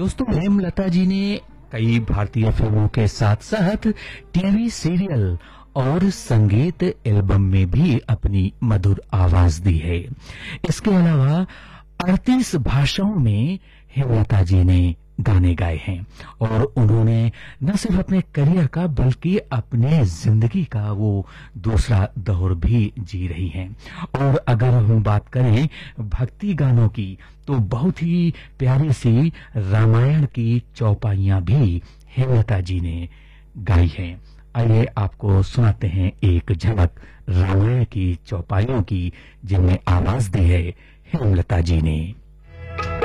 दोस्तों, हेमलता जी ने कई भारतीय फिल्मों के साथ साथ टीवी सीरियल और संगीत एल्बम में भी अपनी मधुर आवाज दी है। इसके अलावा 38 भाषाओं में हेमलता जी ने गाने गाए हैं और उन्होंने न सिर्फ अपने करियर का बल्कि अपने जिंदगी का वो दूसरा दौर भी जी रही हैं। और अगर हम बात करें भक्ति गानों की तो बहुत ही प्यारी सी रामायण की चौपाइयां भी हेमलता जी ने गाई हैं। आइए आपको सुनाते हैं एक झलक रामायण की चौपाइयों की, जिनमें आवाज दी है हेमलता जी ने।